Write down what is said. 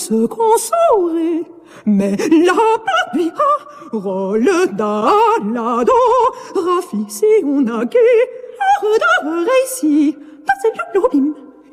ce qu'on saurait. Mais la parole da la do, Rafi, si on a gué, de récit, passez le lobim.